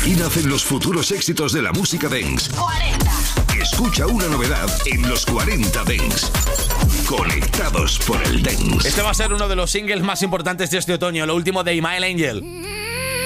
Aquí nacen los futuros éxitos de la música dance. 40. Escucha una novedad en los 40 Dance. Conectados por el dance. Este va a ser uno de los singles más importantes de este otoño, lo último de Imagine Angel.